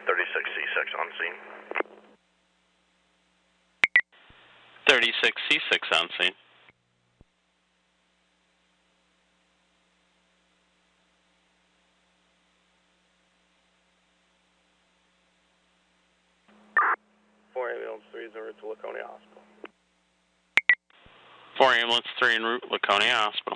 36C6 on scene. 36C6 on scene. Ambulance 3 is en route to Laconia Hospital. 4 Ambulance 3 en route, Laconia Hospital.